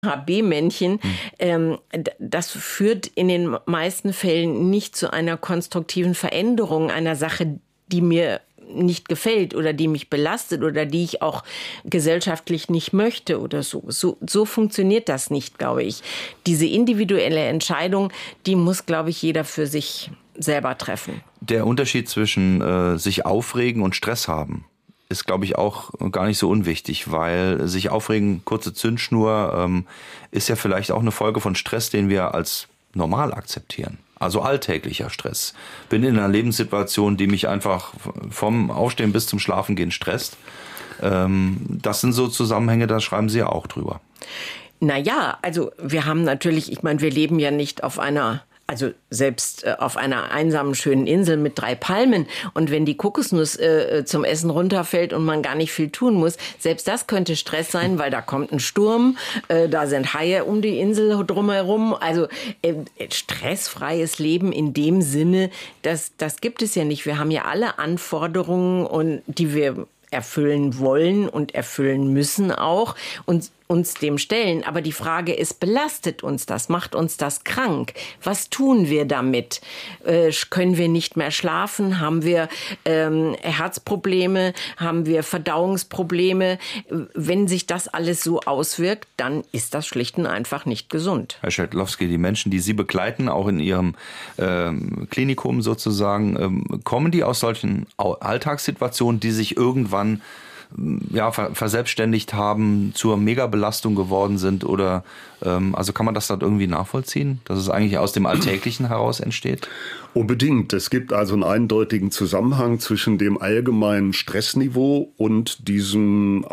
HB-Männchen, das führt in den meisten Fällen nicht zu einer konstruktiven Veränderung einer Sache, die mir nicht gefällt oder die mich belastet oder die ich auch gesellschaftlich nicht möchte oder so. So funktioniert das nicht, glaube ich. Diese individuelle Entscheidung, die muss, glaube ich, jeder für sich selber treffen. Der Unterschied zwischen sich aufregen und Stress haben ist, glaube ich, auch gar nicht so unwichtig, weil sich aufregen, kurze Zündschnur, ist ja vielleicht auch eine Folge von Stress, den wir als normal akzeptieren. Also alltäglicher Stress. Bin in einer Lebenssituation, die mich einfach vom Aufstehen bis zum Schlafengehen stresst. Das sind so Zusammenhänge, da schreiben Sie ja auch drüber. Naja, also wir haben natürlich, ich meine, wir leben ja nicht auf einer einsamen, schönen Insel mit 3 Palmen. Und wenn die Kokosnuss zum Essen runterfällt und man gar nicht viel tun muss, selbst das könnte Stress sein, weil da kommt ein Sturm, da sind Haie um die Insel drumherum. Also stressfreies Leben in dem Sinne, das gibt es ja nicht. Wir haben ja alle Anforderungen, die wir erfüllen wollen und erfüllen müssen auch und uns dem stellen. Aber die Frage ist, belastet uns das? Macht uns das krank? Was tun wir damit? Können wir nicht mehr schlafen? Haben wir Herzprobleme? Haben wir Verdauungsprobleme? Wenn sich das alles so auswirkt, dann ist das schlicht und einfach nicht gesund. Herr Schädlowski, die Menschen, die Sie begleiten, auch in Ihrem Klinikum sozusagen, kommen die aus solchen Alltagssituationen, die sich irgendwann verselbstständigt haben, zur Megabelastung geworden sind oder also kann man das dann irgendwie nachvollziehen, dass es eigentlich aus dem Alltäglichen heraus entsteht? Unbedingt. Es gibt also einen eindeutigen Zusammenhang zwischen dem allgemeinen Stressniveau und diesem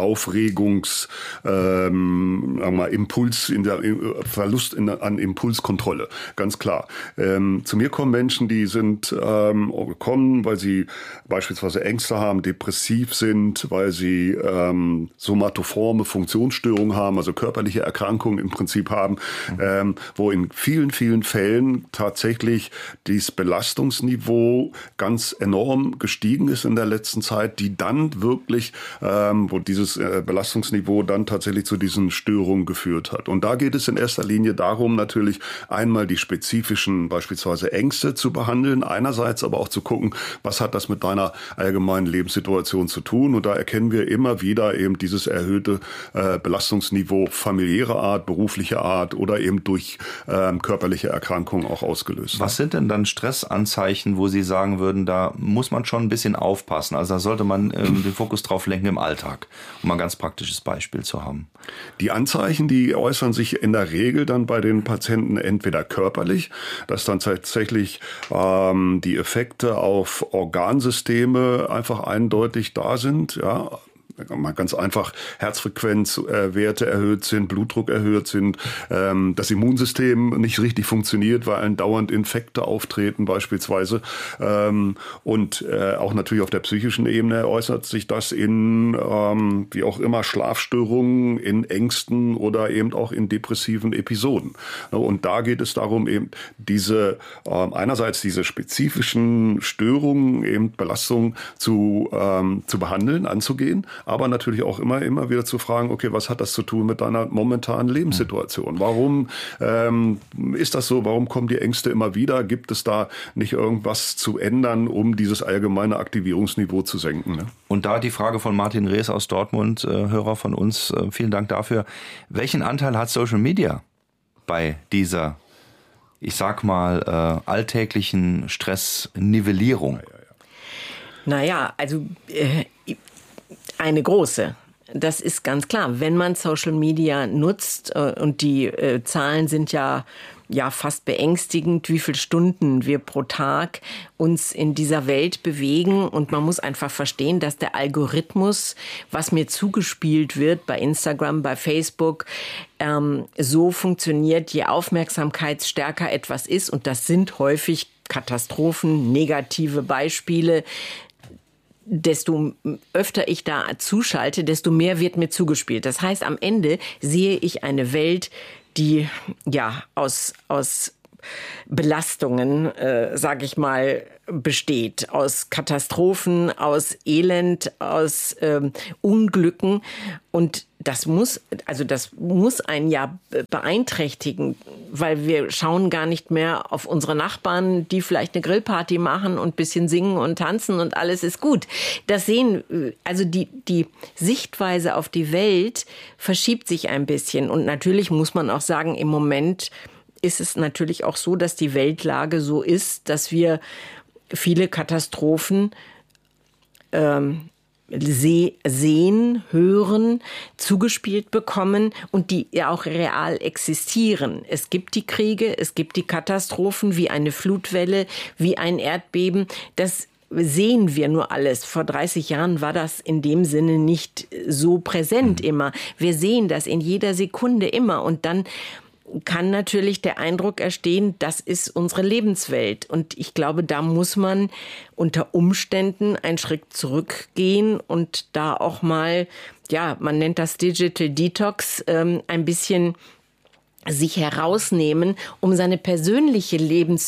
Impuls, Verlust an Impulskontrolle. Ganz klar. Zu mir kommen Menschen, die sind gekommen, weil sie beispielsweise Ängste haben, depressiv sind, weil sie somatoforme Funktionsstörungen haben, also körperliche Erkrankungen im Prinzip haben, wo in vielen, vielen Fällen tatsächlich dieses Belastungsniveau ganz enorm gestiegen ist in der letzten Zeit, die dann wirklich, wo dieses Belastungsniveau dann tatsächlich zu diesen Störungen geführt hat. Und da geht es in erster Linie darum, natürlich einmal die spezifischen beispielsweise Ängste zu behandeln, einerseits aber auch zu gucken, was hat das mit deiner allgemeinen Lebenssituation zu tun. Und da erkennen wir immer wieder eben dieses erhöhte Belastungsniveau familiärer Art, beruflicher Art oder eben durch körperliche Erkrankungen auch ausgelöst. Was sind denn dann Stressanzeichen, wo Sie sagen würden, da muss man schon ein bisschen aufpassen? Also da sollte man den Fokus drauf lenken im Alltag, um ein ganz praktisches Beispiel zu haben. Die Anzeichen, die äußern sich in der Regel dann bei den Patienten entweder körperlich, dass dann tatsächlich die Effekte auf Organsysteme einfach eindeutig da sind, ja. Mal ganz einfach Herzfrequenzwerte erhöht sind, Blutdruck erhöht sind, das Immunsystem nicht richtig funktioniert, weil andauernd Infekte auftreten beispielsweise. Und auch natürlich auf der psychischen Ebene äußert sich das in, wie auch immer, Schlafstörungen, in Ängsten oder eben auch in depressiven Episoden. Und da geht es darum, eben einerseits diese spezifischen Störungen, eben Belastungen zu behandeln, anzugehen, aber natürlich auch immer wieder zu fragen, okay, was hat das zu tun mit deiner momentanen Lebenssituation? Warum ist das so? Warum kommen die Ängste immer wieder? Gibt es da nicht irgendwas zu ändern, um dieses allgemeine Aktivierungsniveau zu senken? Ne? Und da die Frage von Martin Rees aus Dortmund, Hörer von uns, vielen Dank dafür. Welchen Anteil hat Social Media bei dieser, ich sag mal, alltäglichen Stressnivellierung? Naja, also eine große. Das ist ganz klar. Wenn man Social Media nutzt, und die Zahlen sind ja fast beängstigend, wie viele Stunden wir pro Tag uns in dieser Welt bewegen. Und man muss einfach verstehen, dass der Algorithmus, was mir zugespielt wird bei Instagram, bei Facebook, so funktioniert, je aufmerksamkeitsstärker etwas ist. Und das sind häufig Katastrophen, negative Beispiele. Desto öfter ich da zuschalte, desto mehr wird mir zugespielt. Das heißt, am Ende sehe ich eine Welt, die aus Belastungen, sage ich mal, besteht. Aus Katastrophen, aus Elend, aus Unglücken. Und das muss einen ja beeinträchtigen, weil wir schauen gar nicht mehr auf unsere Nachbarn, die vielleicht eine Grillparty machen und ein bisschen singen und tanzen und alles ist gut. Das sehen, also die Sichtweise auf die Welt verschiebt sich ein bisschen. Und natürlich muss man auch sagen, im Moment ist es natürlich auch so, dass die Weltlage so ist, dass wir viele Katastrophen sehen, hören, zugespielt bekommen und die ja auch real existieren. Es gibt die Kriege, es gibt die Katastrophen wie eine Flutwelle, wie ein Erdbeben. Das sehen wir nur alles. Vor 30 Jahren war das in dem Sinne nicht so präsent immer. Wir sehen das in jeder Sekunde immer und dann kann natürlich der Eindruck entstehen, das ist unsere Lebenswelt. Und ich glaube, da muss man unter Umständen einen Schritt zurückgehen und da auch mal, ja, man nennt das Digital Detox, ein bisschen sich herausnehmen, um seine persönliche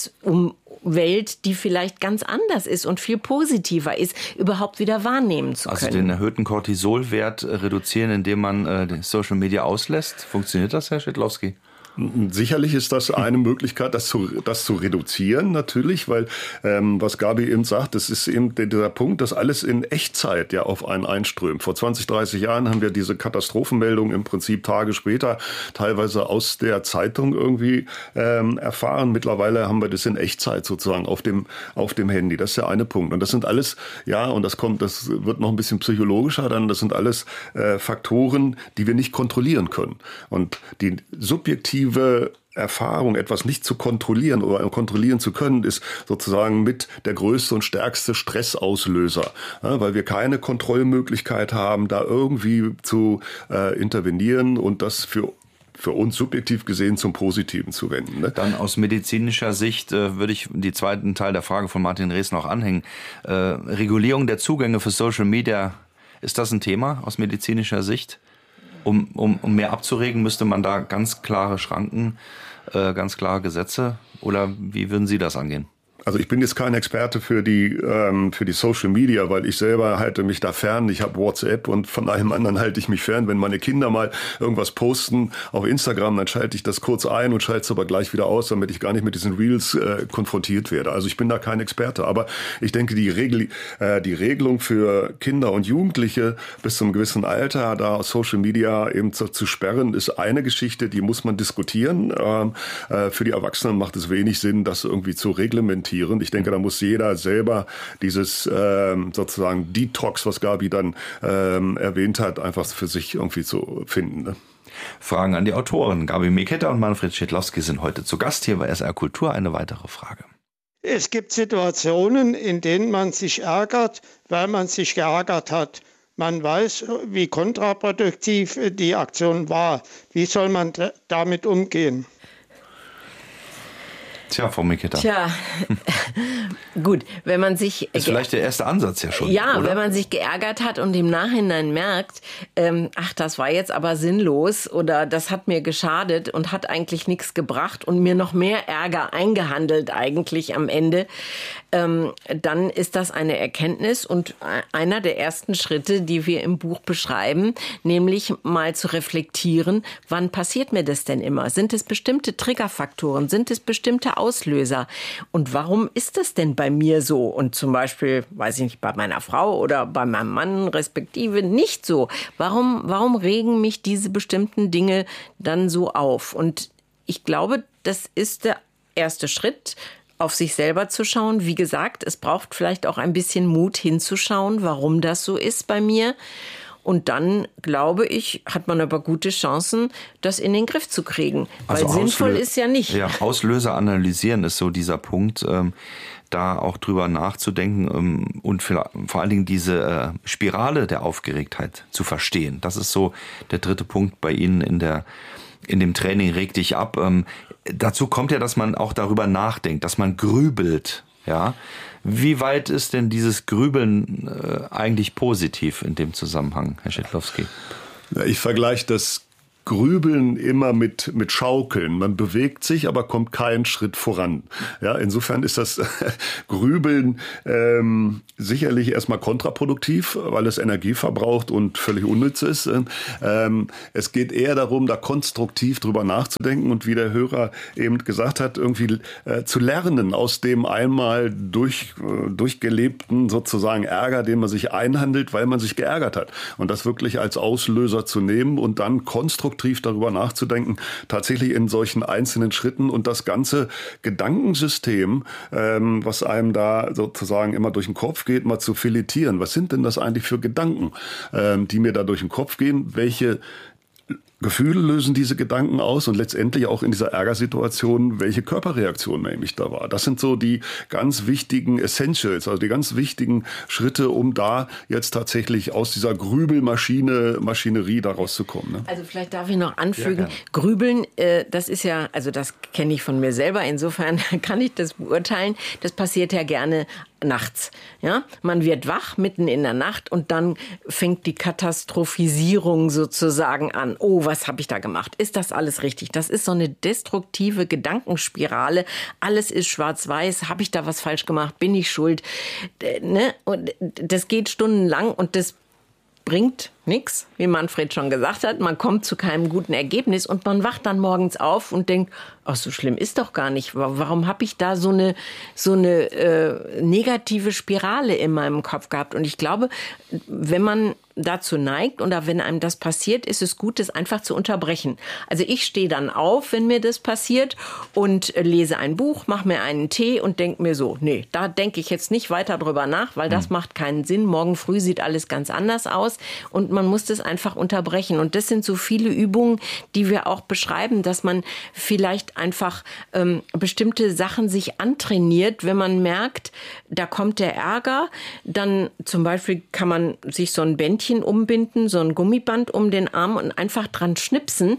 Lebenswelt, die vielleicht ganz anders ist und viel positiver ist, überhaupt wieder wahrnehmen zu können. Also den erhöhten Cortisolwert reduzieren, indem man Social Media auslässt. Funktioniert das, Herr Schidlowski? Sicherlich ist das eine Möglichkeit, das zu reduzieren, natürlich, weil was Gabi eben sagt, das ist eben dieser Punkt, dass alles in Echtzeit ja auf einen einströmt. Vor 20, 30 Jahren haben wir diese Katastrophenmeldung im Prinzip Tage später teilweise aus der Zeitung irgendwie erfahren. Mittlerweile haben wir das in Echtzeit sozusagen auf dem Handy. Das ist der eine Punkt. Und das sind alles, ja, und das wird noch ein bisschen psychologischer dann, das sind alles Faktoren, die wir nicht kontrollieren können. Und die subjektive Erfahrung, etwas nicht zu kontrollieren oder kontrollieren zu können, ist sozusagen mit der größte und stärkste Stressauslöser, ja, weil wir keine Kontrollmöglichkeit haben, da irgendwie zu intervenieren und das für uns subjektiv gesehen zum Positiven zu wenden. Ne? Dann aus medizinischer Sicht würde ich die zweiten Teil der Frage von Martin Rees noch anhängen. Regulierung der Zugänge für Social Media, ist das ein Thema aus medizinischer Sicht? Um mehr abzuregen, müsste man da ganz klare Schranken, ganz klare Gesetze, oder wie würden Sie das angehen? Also ich bin jetzt kein Experte für die Social Media, weil ich selber halte mich da fern. Ich habe WhatsApp und von allem anderen halte ich mich fern. Wenn meine Kinder mal irgendwas posten auf Instagram, dann schalte ich das kurz ein und schalte es aber gleich wieder aus, damit ich gar nicht mit diesen Reels konfrontiert werde. Also ich bin da kein Experte. Aber ich denke, die Regelung für Kinder und Jugendliche bis zum gewissen Alter, da aus Social Media eben zu sperren, ist eine Geschichte, die muss man diskutieren. Für die Erwachsenen macht es wenig Sinn, das irgendwie zu reglementieren. Ich denke, da muss jeder selber dieses sozusagen Detox, was Gabi dann erwähnt hat, einfach für sich irgendwie zu finden. Ne? Fragen an die Autoren. Gabi Meketa und Manfred Schidlowski sind heute zu Gast hier bei SR Kultur. Eine weitere Frage. Es gibt Situationen, in denen man sich ärgert, weil man sich geärgert hat. Man weiß, wie kontraproduktiv die Aktion war. Wie soll man damit umgehen? Tja, Frau Meketa. Tja, gut, wenn man sich... Ist vielleicht der erste Ansatz ja schon, ja, oder? Wenn man sich geärgert hat und im Nachhinein merkt, ach, das war jetzt aber sinnlos oder das hat mir geschadet und hat eigentlich nichts gebracht und mir noch mehr Ärger eingehandelt eigentlich am Ende, dann ist das eine Erkenntnis und einer der ersten Schritte, die wir im Buch beschreiben, nämlich mal zu reflektieren, wann passiert mir das denn immer? Sind es bestimmte Triggerfaktoren? Sind es bestimmte Auslöser? Und warum ist das denn bei mir so? Und zum Beispiel, weiß ich nicht, bei meiner Frau oder bei meinem Mann respektive nicht so. Warum regen mich diese bestimmten Dinge dann so auf? Und ich glaube, das ist der erste Schritt, auf sich selber zu schauen. Wie gesagt, es braucht vielleicht auch ein bisschen Mut hinzuschauen, warum das so ist bei mir. Und dann, glaube ich, hat man aber gute Chancen, das in den Griff zu kriegen. Weil Also sinnvoll ist ja nicht. Ja, Auslöser analysieren ist so dieser Punkt, da auch drüber nachzudenken und vor allen Dingen diese Spirale der Aufgeregtheit zu verstehen. Das ist so der dritte Punkt bei Ihnen in dem Training, reg dich ab. Dazu kommt ja, dass man auch darüber nachdenkt, dass man grübelt. Ja, wie weit ist denn dieses Grübeln eigentlich positiv in dem Zusammenhang, Herr Schidlowski? Ja, ich vergleiche das Grübeln immer mit Schaukeln. Man bewegt sich, aber kommt keinen Schritt voran. Ja, insofern ist das Grübeln sicherlich erstmal kontraproduktiv, weil es Energie verbraucht und völlig unnütz ist. Es geht eher darum, da konstruktiv drüber nachzudenken und wie der Hörer eben gesagt hat, irgendwie zu lernen aus dem einmal durchgelebten sozusagen Ärger, den man sich einhandelt, weil man sich geärgert hat. Und das wirklich als Auslöser zu nehmen und dann konstruktiv darüber nachzudenken, tatsächlich in solchen einzelnen Schritten und das ganze Gedankensystem, was einem da sozusagen immer durch den Kopf geht, mal zu filetieren. Was sind denn das eigentlich für Gedanken, die mir da durch den Kopf gehen? Welche Gefühle lösen diese Gedanken aus und letztendlich auch in dieser Ärgersituation, welche Körperreaktion nämlich da war. Das sind so die ganz wichtigen Essentials, also die ganz wichtigen Schritte, um da jetzt tatsächlich aus dieser Maschinerie da rauszukommen. Ne? Also vielleicht darf ich noch anfügen, Grübeln, das ist ja, also das kenne ich von mir selber, insofern kann ich das beurteilen, das passiert ja gerne nachts. Ja? Man wird wach mitten in der Nacht und dann fängt die Katastrophisierung sozusagen an. Oh, was habe ich da gemacht? Ist das alles richtig? Das ist so eine destruktive Gedankenspirale. Alles ist schwarz-weiß. Habe ich da was falsch gemacht? Bin ich schuld? Ne? Und das geht stundenlang und das bringt nichts, wie Manfred schon gesagt hat. Man kommt zu keinem guten Ergebnis und man wacht dann morgens auf und denkt, ach, so schlimm ist doch gar nicht. Warum habe ich da so eine negative Spirale in meinem Kopf gehabt? Und ich glaube, wenn man dazu neigt oder wenn einem das passiert, ist es gut, das einfach zu unterbrechen. Also ich stehe dann auf, wenn mir das passiert und lese ein Buch, mache mir einen Tee und denke mir so, nee, da denke ich jetzt nicht weiter drüber nach, weil das macht keinen Sinn. Morgen früh sieht alles ganz anders aus und man muss das einfach unterbrechen. Und das sind so viele Übungen, die wir auch beschreiben, dass man vielleicht einfach bestimmte Sachen sich antrainiert, wenn man merkt, da kommt der Ärger, dann zum Beispiel kann man sich so ein Bändchen umbinden, so ein Gummiband um den Arm und einfach dran schnipsen.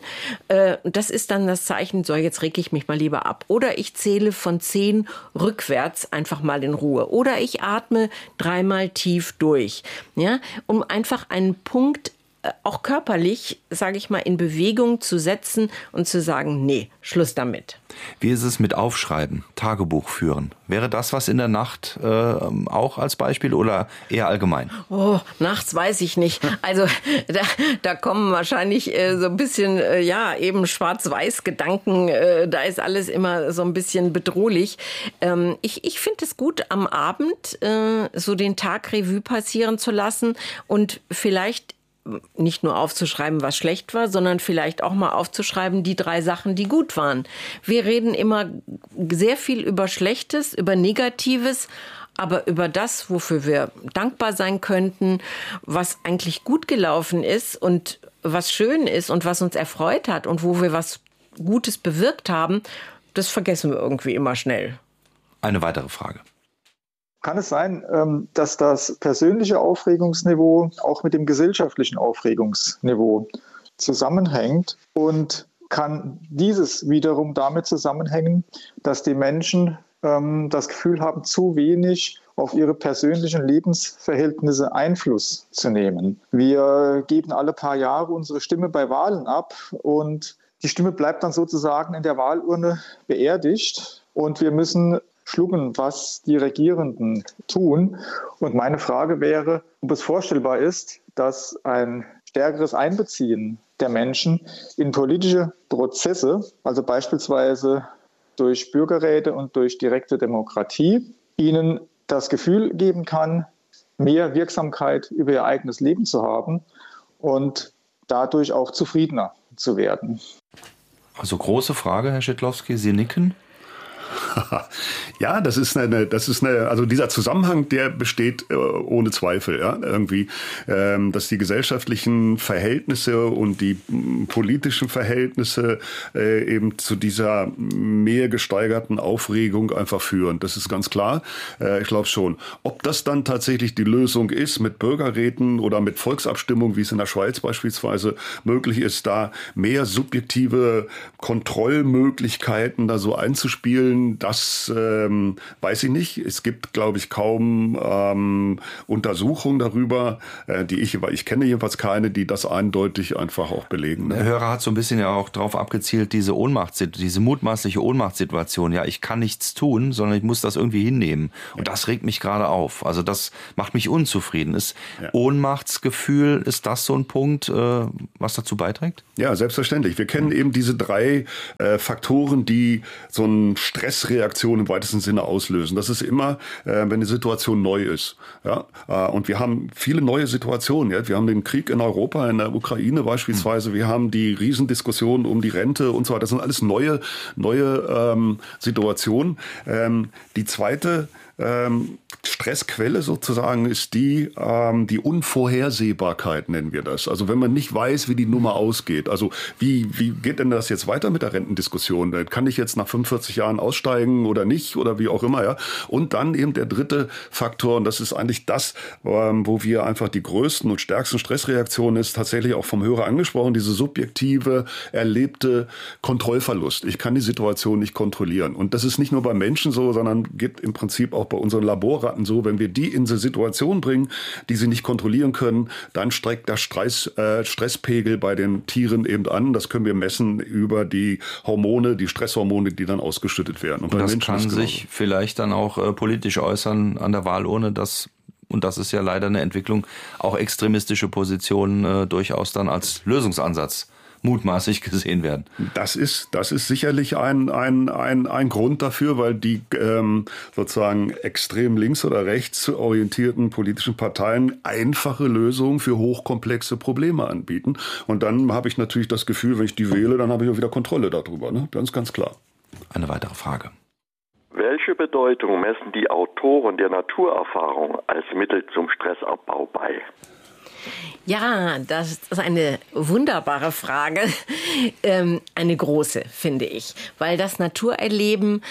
Das ist dann das Zeichen, so jetzt reg ich mich mal lieber ab. Oder ich zähle von 10 rückwärts einfach mal in Ruhe. Oder ich atme 3-mal tief durch. Ja, um einfach einen Punkt auch körperlich, sage ich mal, in Bewegung zu setzen und zu sagen, nee, Schluss damit. Wie ist es mit Aufschreiben, Tagebuch führen? Wäre das was in der Nacht auch als Beispiel oder eher allgemein? Oh, nachts weiß ich nicht. Also da kommen wahrscheinlich so ein bisschen, eben Schwarz-Weiß-Gedanken. Da ist alles immer so ein bisschen bedrohlich. Ich finde es gut, am Abend so den Tag Revue passieren zu lassen und vielleicht nicht nur aufzuschreiben, was schlecht war, sondern vielleicht auch mal aufzuschreiben, die 3 Sachen, die gut waren. Wir reden immer sehr viel über Schlechtes, über Negatives, aber über das, wofür wir dankbar sein könnten, was eigentlich gut gelaufen ist und was schön ist und was uns erfreut hat und wo wir was Gutes bewirkt haben, das vergessen wir irgendwie immer schnell. Eine weitere Frage. Kann es sein, dass das persönliche Aufregungsniveau auch mit dem gesellschaftlichen Aufregungsniveau zusammenhängt? Und kann dieses wiederum damit zusammenhängen, dass die Menschen das Gefühl haben, zu wenig auf ihre persönlichen Lebensverhältnisse Einfluss zu nehmen? Wir geben alle paar Jahre unsere Stimme bei Wahlen ab und die Stimme bleibt dann sozusagen in der Wahlurne beerdigt und wir müssen schlucken, was die Regierenden tun. Und meine Frage wäre, ob es vorstellbar ist, dass ein stärkeres Einbeziehen der Menschen in politische Prozesse, also beispielsweise durch Bürgerräte und durch direkte Demokratie, ihnen das Gefühl geben kann, mehr Wirksamkeit über ihr eigenes Leben zu haben und dadurch auch zufriedener zu werden. Also große Frage, Herr Schidlowski, Sie nicken? Ja, also dieser Zusammenhang, der besteht ohne Zweifel, ja, irgendwie, dass die gesellschaftlichen Verhältnisse und die politischen Verhältnisse eben zu dieser mehr gesteigerten Aufregung einfach führen. Das ist ganz klar. Ich glaube schon. Ob das dann tatsächlich die Lösung ist mit Bürgerräten oder mit Volksabstimmung, wie es in der Schweiz beispielsweise möglich ist, da mehr subjektive Kontrollmöglichkeiten da so einzuspielen, Das weiß ich nicht. Es gibt, glaube ich, kaum Untersuchungen darüber, ich kenne jedenfalls keine, die das eindeutig einfach auch belegen. Ne? Der Hörer hat so ein bisschen ja auch drauf abgezielt, diese mutmaßliche Ohnmachtssituation. Ja, ich kann nichts tun, sondern ich muss das irgendwie hinnehmen. Und das regt mich gerade auf. Also das macht mich unzufrieden. Ohnmachtsgefühl, ist das so ein Punkt, was dazu beiträgt? Ja, selbstverständlich. Wir kennen eben diese 3 Faktoren, die so eine Stressreaktion im weitesten Sinne auslösen. Das ist immer, wenn eine Situation neu ist. Ja? Und wir haben viele neue Situationen. Ja? Wir haben den Krieg in Europa, in der Ukraine beispielsweise. Wir haben die Riesendiskussion um die Rente und so weiter. Das sind alles neue Situationen. Die zweite Stressquelle sozusagen ist die Unvorhersehbarkeit, nennen wir das. Also wenn man nicht weiß, wie die Nummer ausgeht. Also wie geht denn das jetzt weiter mit der Rentendiskussion? Kann ich jetzt nach 45 Jahren aussteigen oder nicht oder wie auch immer, ja? Und dann eben der dritte Faktor, und das ist eigentlich das, wo wir einfach die größten und stärksten Stressreaktionen ist, tatsächlich auch vom Hörer angesprochen, diese subjektive, erlebte Kontrollverlust. Ich kann die Situation nicht kontrollieren. Und das ist nicht nur bei Menschen so, sondern geht im Prinzip auch bei unseren Laborratten so. Wenn wir die in eine Situation bringen, die sie nicht kontrollieren können, dann steigt der Stresspegel bei den Tieren eben an. Das können wir messen über die Hormone, die Stresshormone, die dann ausgeschüttet werden. Und das kann sich vielleicht dann auch politisch äußern an der Wahlurne, und das ist ja leider eine Entwicklung, auch extremistische Positionen durchaus dann als Lösungsansatz mutmaßlich gesehen werden. Das ist sicherlich ein Grund dafür, weil die sozusagen extrem links oder rechts orientierten politischen Parteien einfache Lösungen für hochkomplexe Probleme anbieten. Und dann habe ich natürlich das Gefühl, wenn ich die wähle, dann habe ich auch wieder Kontrolle darüber. Ne? Das ist ganz klar. Eine weitere Frage. Welche Bedeutung messen die Autoren der Naturerfahrung als Mittel zum Stressabbau bei? Ja, das ist eine wunderbare Frage. Eine große, finde ich. Weil das Naturerleben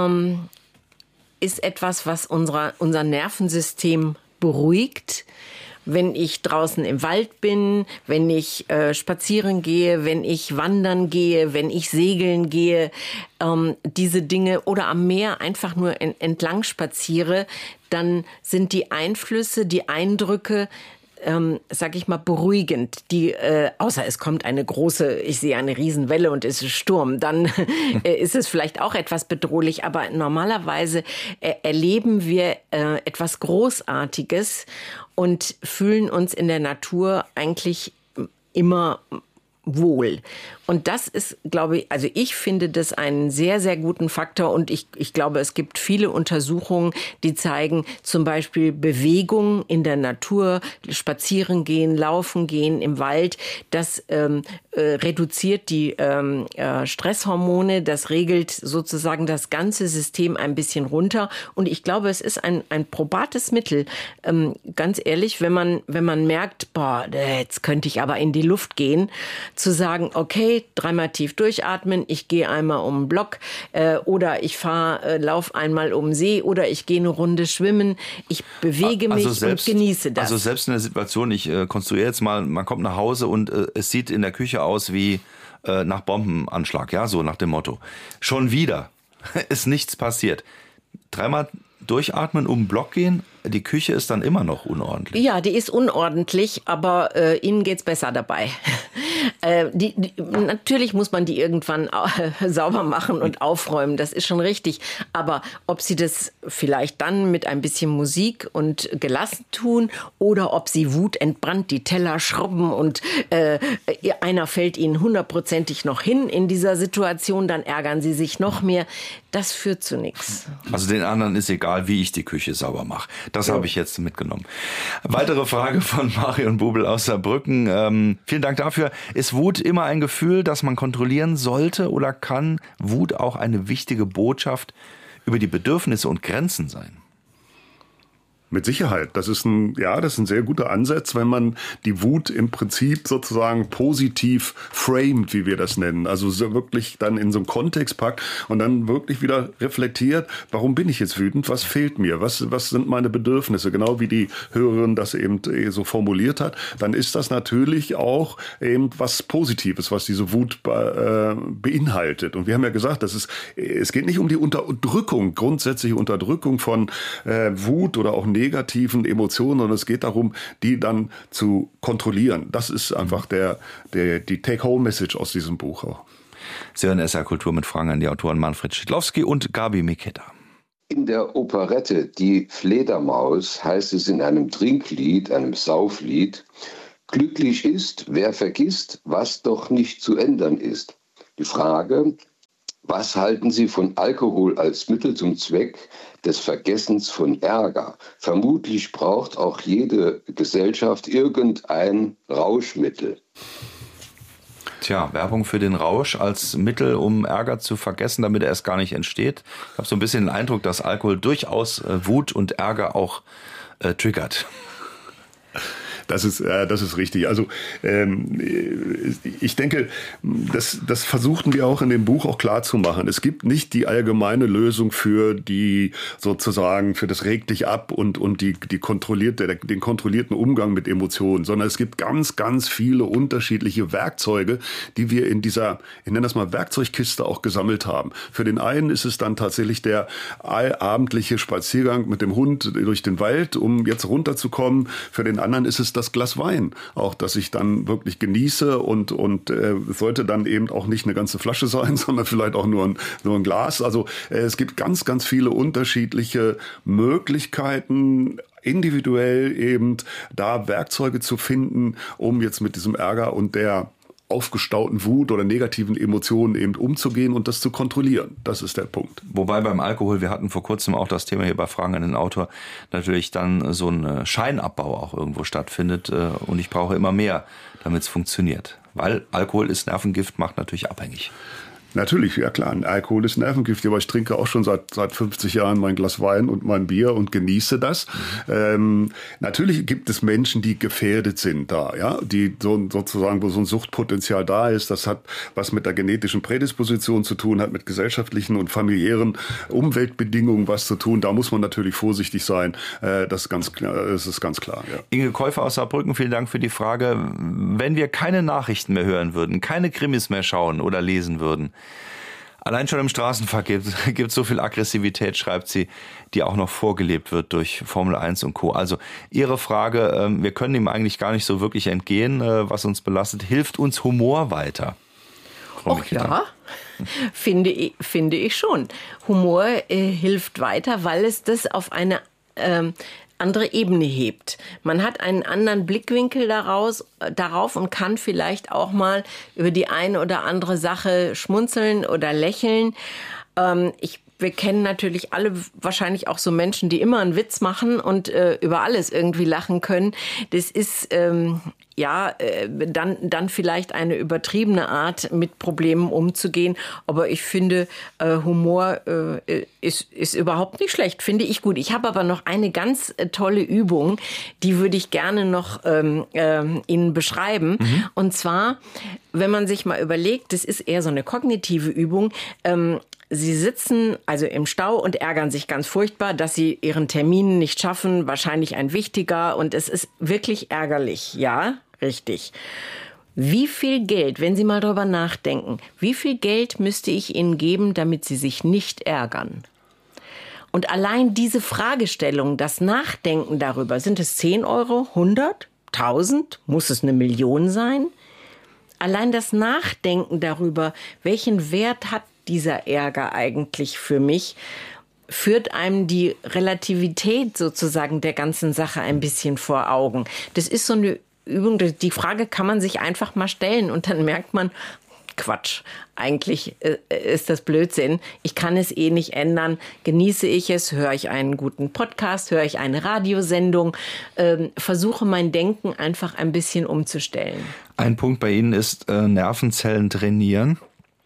ist etwas, was unser Nervensystem beruhigt. Wenn ich draußen im Wald bin, wenn ich spazieren gehe, wenn ich wandern gehe, wenn ich segeln gehe, diese Dinge oder am Meer einfach nur entlang spaziere, dann sind die Einflüsse, die Eindrücke, sag ich mal, beruhigend. Außer es kommt ich sehe eine Riesenwelle und es ist Sturm, dann ist es vielleicht auch etwas bedrohlich. Aber normalerweise erleben wir etwas Großartiges und fühlen uns in der Natur eigentlich immer wohl. Und das ist, glaube ich, also ich finde das einen sehr, sehr guten Faktor und ich glaube, es gibt viele Untersuchungen, die zeigen zum Beispiel Bewegung in der Natur, spazieren gehen, laufen gehen im Wald, das reduziert die Stresshormone, das regelt sozusagen das ganze System ein bisschen runter und ich glaube, es ist ein probates Mittel. Ganz ehrlich, wenn man merkt, boah, jetzt könnte ich aber in die Luft gehen, zu sagen, okay, 3-mal tief durchatmen, ich gehe einmal um den Block oder ich lauf einmal um den See oder ich gehe eine Runde schwimmen. Ich bewege mich und genieße das. Also selbst in der Situation, ich konstruiere jetzt mal, man kommt nach Hause und es sieht in der Küche aus wie nach Bombenanschlag, ja, so nach dem Motto. Schon wieder ist nichts passiert. 3-mal durchatmen, um den Block gehen, die Küche ist dann immer noch unordentlich. Ja, die ist unordentlich, aber Ihnen geht's besser dabei. Natürlich muss man die irgendwann sauber machen und aufräumen, das ist schon richtig. Aber ob Sie das vielleicht dann mit ein bisschen Musik und gelassen tun oder ob Sie wutentbrannt die Teller schrubben und einer fällt Ihnen 100%ig noch hin in dieser Situation, dann ärgern Sie sich noch mehr. Das führt zu nichts. Also den anderen ist egal, wie ich die Küche sauber mache. Das habe ich jetzt mitgenommen. Weitere Frage von Marion Bubel aus Saarbrücken. Vielen Dank dafür. Ist Wut immer ein Gefühl, das man kontrollieren sollte oder kann Wut auch eine wichtige Botschaft über die Bedürfnisse und Grenzen sein? Mit Sicherheit. Das ist ein sehr guter Ansatz, wenn man die Wut im Prinzip sozusagen positiv framed, wie wir das nennen. Also so wirklich dann in so einen Kontext packt und dann wirklich wieder reflektiert, warum bin ich jetzt wütend? Was fehlt mir? Was sind meine Bedürfnisse? Genau wie die Hörerin das eben so formuliert hat. Dann ist das natürlich auch eben was Positives, was diese Wut beinhaltet. Und wir haben ja gesagt, es geht nicht um die Unterdrückung, grundsätzliche Unterdrückung von Wut oder auch negativen Emotionen, sondern es geht darum, die dann zu kontrollieren. Das ist einfach die Take-Home-Message aus diesem Buch auch. Sie hören SR Kultur mit Fragen an die Autoren Manfred Schidlowski und Gabi Miketa. In der Operette Die Fledermaus heißt es in einem Trinklied, einem Sauflied: Glücklich ist, wer vergisst, was doch nicht zu ändern ist. Die Frage: Was halten Sie von Alkohol als Mittel zum Zweck des Vergessens von Ärger? Vermutlich braucht auch jede Gesellschaft irgendein Rauschmittel. Tja, Werbung für den Rausch als Mittel, um Ärger zu vergessen, damit er erst gar nicht entsteht. Ich habe so ein bisschen den Eindruck, dass Alkohol durchaus Wut und Ärger auch triggert. Das ist richtig. Also ich denke, das versuchten wir auch in dem Buch auch klar zu machen. Es gibt nicht die allgemeine Lösung für die sozusagen für das reg dich ab und den kontrollierten Umgang mit Emotionen, sondern es gibt ganz, ganz viele unterschiedliche Werkzeuge, die wir in dieser, ich nenne das mal Werkzeugkiste auch gesammelt haben. Für den einen ist es dann tatsächlich der abendliche Spaziergang mit dem Hund durch den Wald, um jetzt runterzukommen. Für den anderen ist es das Glas Wein, auch das ich dann wirklich genieße und sollte dann eben auch nicht eine ganze Flasche sein, sondern vielleicht auch nur ein Glas. Also es gibt ganz, ganz viele unterschiedliche Möglichkeiten, individuell eben da Werkzeuge zu finden, um jetzt mit diesem Ärger und der aufgestauten Wut oder negativen Emotionen eben umzugehen und das zu kontrollieren. Das ist der Punkt. Wobei beim Alkohol, wir hatten vor kurzem auch das Thema hier bei Fragen an den Autor, natürlich dann so ein Scheinabbau auch irgendwo stattfindet und ich brauche immer mehr, damit es funktioniert. Weil Alkohol ist Nervengift, macht natürlich abhängig. Natürlich, ja klar, Alkohol ist Nervengift, aber ich trinke auch schon seit 50 Jahren mein Glas Wein und mein Bier und genieße das. Natürlich gibt es Menschen, die gefährdet sind da, ja, die sozusagen, wo so ein Suchtpotenzial da ist. Das hat was mit der genetischen Prädisposition zu tun, hat mit gesellschaftlichen und familiären Umweltbedingungen was zu tun. Da muss man natürlich vorsichtig sein. Das ist ganz klar. Ja. Inge Käufer aus Saarbrücken, vielen Dank für die Frage. Wenn wir keine Nachrichten mehr hören würden, keine Krimis mehr schauen oder lesen würden, allein schon im Straßenverkehr gibt es so viel Aggressivität, schreibt sie, die auch noch vorgelebt wird durch Formel 1 und Co. Also Ihre Frage, wir können ihm eigentlich gar nicht so wirklich entgehen, was uns belastet. Hilft uns Humor weiter? Och ja, finde ich schon. Humor hilft weiter, weil es das auf eine andere Ebene hebt. Man hat einen anderen Blickwinkel darauf und kann vielleicht auch mal über die eine oder andere Sache schmunzeln oder lächeln. Wir kennen natürlich alle wahrscheinlich auch so Menschen, die immer einen Witz machen und über alles irgendwie lachen können. Das ist dann vielleicht eine übertriebene Art, mit Problemen umzugehen. Aber ich finde, Humor ist überhaupt nicht schlecht, finde ich gut. Ich habe aber noch eine ganz tolle Übung, die würde ich gerne noch Ihnen beschreiben. Mhm. Und zwar, wenn man sich mal überlegt, das ist eher so eine kognitive Übung. Sie sitzen also im Stau und ärgern sich ganz furchtbar, dass sie ihren Termin nicht schaffen, wahrscheinlich ein wichtiger, und es ist wirklich ärgerlich, ja, richtig. Wie viel Geld, wenn Sie mal drüber nachdenken, wie viel Geld müsste ich Ihnen geben, damit Sie sich nicht ärgern? Und allein diese Fragestellung, das Nachdenken darüber, sind es 10 Euro, 100, 1000, muss es 1 Million sein? Allein das Nachdenken darüber, welchen Wert hat dieser Ärger eigentlich für mich, führt einem die Relativität sozusagen der ganzen Sache ein bisschen vor Augen. Das ist so eine Übung, die Frage kann man sich einfach mal stellen und dann merkt man, Quatsch, eigentlich ist das Blödsinn. Ich kann es eh nicht ändern. Genieße ich es, höre ich einen guten Podcast, höre ich eine Radiosendung, versuche mein Denken einfach ein bisschen umzustellen. Ein Punkt bei Ihnen ist Nervenzellen trainieren.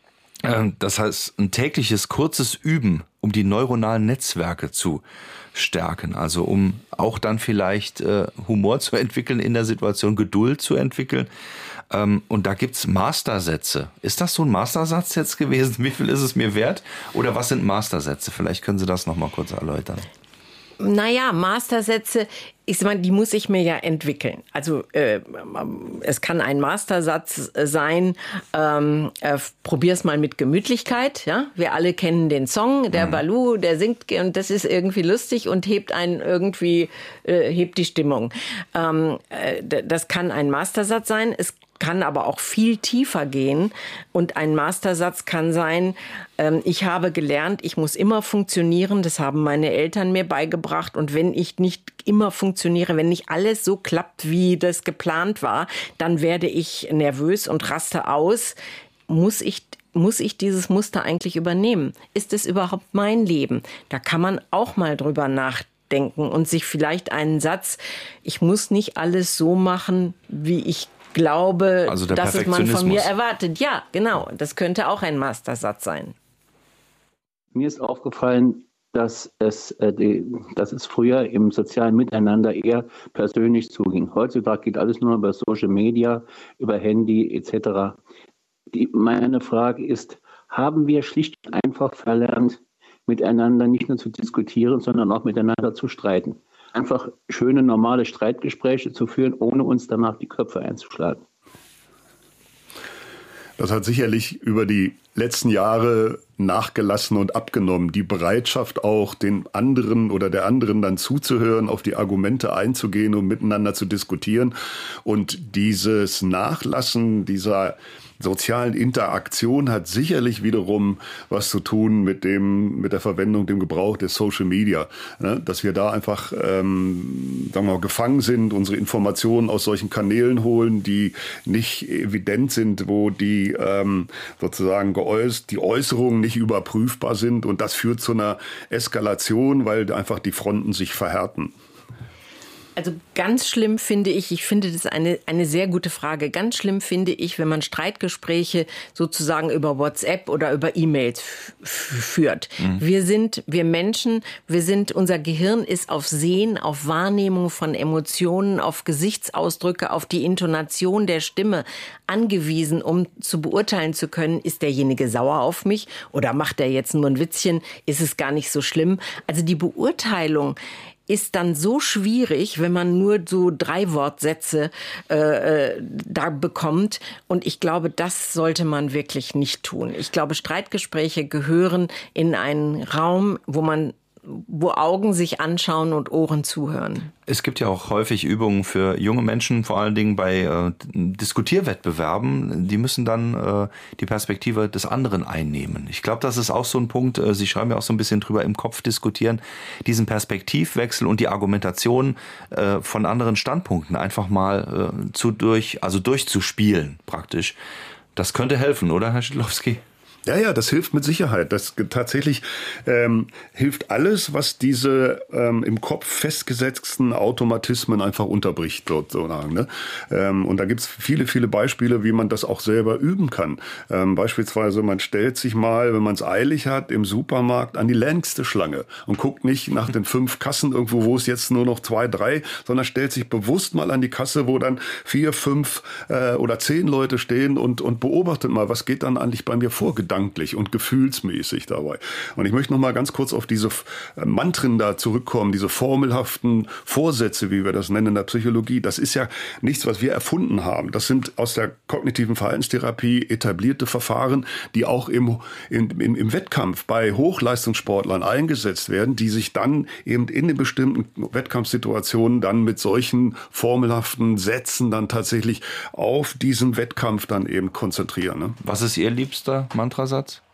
Das heißt, ein tägliches, kurzes Üben, um die neuronalen Netzwerke zu stärken. Also um auch dann vielleicht Humor zu entwickeln in der Situation, Geduld zu entwickeln. Und da gibt's Mastersätze. Ist das so ein Mastersatz jetzt gewesen? Wie viel ist es mir wert? Oder was sind Mastersätze? Vielleicht können Sie das noch mal kurz erläutern. Naja, Mastersätze, ich meine, die muss ich mir ja entwickeln. Also es kann ein Mastersatz sein, probier's mal mit Gemütlichkeit. Ja? Wir alle kennen den Song, der Baloo, der singt und das ist irgendwie lustig und hebt einen irgendwie, hebt die Stimmung. Das kann ein Mastersatz sein. Es kann aber auch viel tiefer gehen. Und ein Mastersatz kann sein, ich habe gelernt, ich muss immer funktionieren. Das haben meine Eltern mir beigebracht. Und wenn ich nicht immer funktioniere, wenn nicht alles so klappt, wie das geplant war, dann werde ich nervös und raste aus. Muss ich dieses Muster eigentlich übernehmen? Ist es überhaupt mein Leben? Da kann man auch mal drüber nachdenken und sich vielleicht einen Satz, ich muss nicht alles so machen, wie ich glaube, also dass es man von mir erwartet. Ja, genau. Das könnte auch ein Mastersatz sein. Mir ist aufgefallen, dass es früher im sozialen Miteinander eher persönlich zuging. Heutzutage geht alles nur über Social Media, über Handy etc. Meine Frage ist, haben wir schlicht und einfach verlernt, miteinander nicht nur zu diskutieren, sondern auch miteinander zu streiten? Einfach schöne, normale Streitgespräche zu führen, ohne uns danach die Köpfe einzuschlagen. Das hat sicherlich über die letzten Jahre nachgelassen und abgenommen. Die Bereitschaft auch, den anderen oder der anderen dann zuzuhören, auf die Argumente einzugehen und miteinander zu diskutieren. Und dieses Nachlassen dieser sozialen Interaktion hat sicherlich wiederum was zu tun mit der Verwendung, dem Gebrauch des Social Media. Dass wir da einfach sagen wir mal, gefangen sind, unsere Informationen aus solchen Kanälen holen, die nicht evident sind, wo die sozusagen die Äußerungen nicht überprüfbar sind. Und das führt zu einer Eskalation, weil einfach die Fronten sich verhärten. Also ganz schlimm finde ich finde das eine sehr gute Frage, ganz schlimm finde ich, wenn man Streitgespräche sozusagen über WhatsApp oder über E-Mails führt. Wir Menschen, unser Gehirn ist auf Sehen, auf Wahrnehmung von Emotionen, auf Gesichtsausdrücke, auf die Intonation der Stimme angewiesen, um zu beurteilen zu können, ist derjenige sauer auf mich oder macht er jetzt nur ein Witzchen, ist es gar nicht so schlimm. Also die Beurteilung ist dann so schwierig, wenn man nur so 3 Wortsätze da bekommt. Und ich glaube, das sollte man wirklich nicht tun. Ich glaube, Streitgespräche gehören in einen Raum, wo Augen sich anschauen und Ohren zuhören. Es gibt ja auch häufig Übungen für junge Menschen, vor allen Dingen bei Diskutierwettbewerben. Die müssen dann die Perspektive des anderen einnehmen. Ich glaube, das ist auch so ein Punkt, Sie schreiben ja auch so ein bisschen drüber, im Kopf diskutieren, diesen Perspektivwechsel und die Argumentation von anderen Standpunkten einfach mal durchzuspielen praktisch. Das könnte helfen, oder, Herr Schidlowski? Ja, das hilft mit Sicherheit. Das tatsächlich hilft alles, was diese im Kopf festgesetzten Automatismen einfach unterbricht, sozusagen. Ne? Und da gibt's viele, viele Beispiele, wie man das auch selber üben kann. Beispielsweise, man stellt sich mal, wenn man es eilig hat, im Supermarkt an die längste Schlange und guckt nicht nach den 5 Kassen irgendwo, wo es jetzt nur noch 2, 3, sondern stellt sich bewusst mal an die Kasse, wo dann 4, 5 oder 10 Leute stehen und beobachtet mal, was geht dann eigentlich bei mir vor, gedanklich und gefühlsmäßig dabei. Und ich möchte noch mal ganz kurz auf diese Mantren da zurückkommen, diese formelhaften Vorsätze, wie wir das nennen in der Psychologie. Das ist ja nichts, was wir erfunden haben. Das sind aus der kognitiven Verhaltenstherapie etablierte Verfahren, die auch im Wettkampf bei Hochleistungssportlern eingesetzt werden, die sich dann eben in den bestimmten Wettkampfsituationen dann mit solchen formelhaften Sätzen dann tatsächlich auf diesen Wettkampf dann eben konzentrieren. Ne? Was ist Ihr liebster Mantrasatz?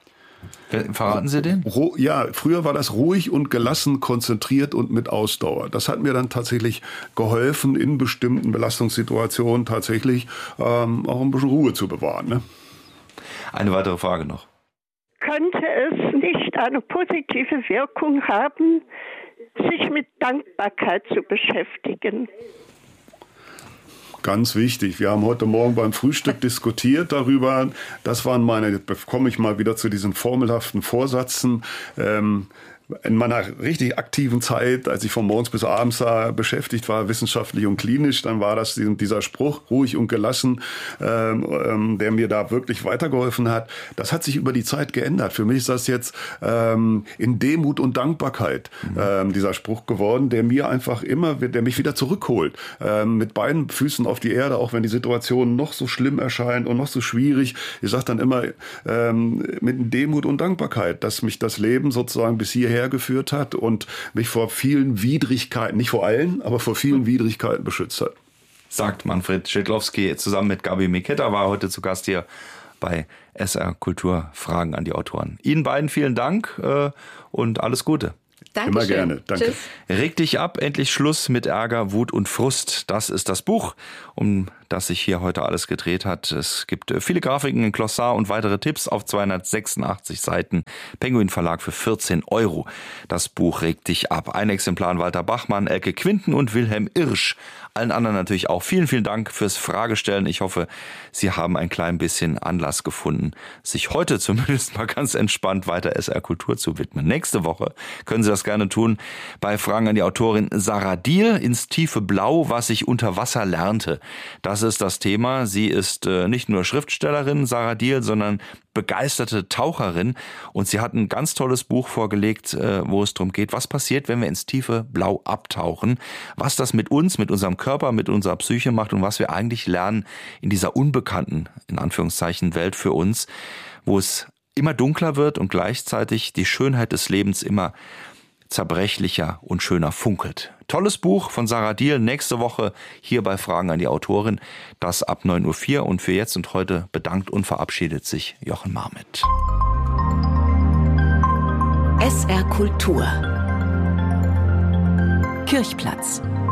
Verraten Sie den? Ja, früher war das ruhig und gelassen, konzentriert und mit Ausdauer. Das hat mir dann tatsächlich geholfen, in bestimmten Belastungssituationen tatsächlich auch ein bisschen Ruhe zu bewahren. Ne? Eine weitere Frage noch. Könnte es nicht eine positive Wirkung haben, sich mit Dankbarkeit zu beschäftigen? Ganz wichtig. Wir haben heute Morgen beim Frühstück diskutiert darüber. Das waren komme ich mal wieder zu diesen formelhaften Vorsätzen. In meiner richtig aktiven Zeit, als ich von morgens bis abends beschäftigt war, wissenschaftlich und klinisch, dann war das dieser Spruch, ruhig und gelassen, der mir da wirklich weitergeholfen hat. Das hat sich über die Zeit geändert. Für mich ist das jetzt in Demut und Dankbarkeit dieser Spruch geworden, der mir einfach der mich wieder zurückholt. Mit beiden Füßen auf die Erde, auch wenn die Situation noch so schlimm erscheint und noch so schwierig. Ich sage dann immer mit Demut und Dankbarkeit, dass mich das Leben sozusagen bis hierher geführt hat und mich vor vielen Widrigkeiten, nicht vor allen, aber vor vielen Widrigkeiten beschützt hat. Sagt Manfred Schidlowski zusammen mit Gabi Miketta, war heute zu Gast hier bei SR Kultur, Fragen an die Autoren. Ihnen beiden vielen Dank und alles Gute. Dankeschön. Immer gerne. Danke. Tschüss. Reg dich ab, endlich Schluss mit Ärger, Wut und Frust. Das ist das Buch, um das sich hier heute alles gedreht hat. Es gibt viele Grafiken, ein Glossar und weitere Tipps auf 286 Seiten. Penguin Verlag für 14 €. Das Buch Reg dich ab. Ein Exemplar an Walter Bachmann, Elke Quinten und Wilhelm Irsch. Allen anderen natürlich auch vielen, vielen Dank fürs Fragestellen. Ich hoffe, Sie haben ein klein bisschen Anlass gefunden, sich heute zumindest mal ganz entspannt weiter SR Kultur zu widmen. Nächste Woche können Sie das gerne tun bei Fragen an die Autorin Sarah Diehl, ins tiefe Blau, was ich unter Wasser lernte. Das ist das Thema. Sie ist nicht nur Schriftstellerin, Sarah Diehl, sondern begeisterte Taucherin. Und sie hat ein ganz tolles Buch vorgelegt, wo es darum geht, was passiert, wenn wir ins tiefe Blau abtauchen, was das mit uns, mit unserem Körper, mit unserer Psyche macht und was wir eigentlich lernen in dieser unbekannten, in Anführungszeichen, Welt für uns, wo es immer dunkler wird und gleichzeitig die Schönheit des Lebens immer zerbrechlicher und schöner funkelt. Tolles Buch von Sarah Diehl, nächste Woche hier bei Fragen an die Autorin. Das ab 9:04 Uhr und für jetzt und heute bedankt und verabschiedet sich Jochen Marmitt. SR Kultur Kirchplatz